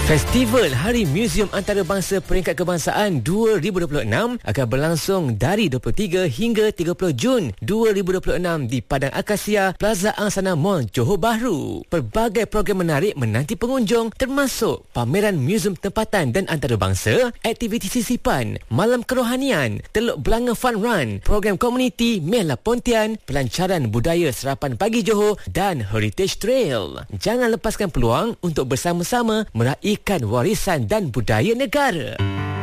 Festival Hari Muzium Antarabangsa Peringkat Kebangsaan 2026 akan berlangsung dari 23 hingga 30 Jun 2026 di Padang Akasia, Plaza Angsana Mall, Johor Bahru. Pelbagai program menarik menanti pengunjung termasuk pameran muzium tempatan dan antarabangsa, aktiviti sisipan, malam kerohanian, Teluk Belanga Fun Run, program komuniti Mehla Pontian, pelancaran budaya Serapan Pagi Johor dan Heritage Trail. Jangan lepaskan peluang untuk bersama-sama meraihkan warisan dan budaya negara.